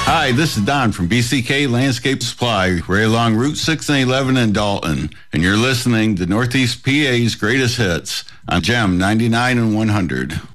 Hi, this is Don from BCK Landscape Supply, right along Route 6 and 11 in Dalton, and you're listening to Northeast PA's Greatest Hits on GEM 99 and 100.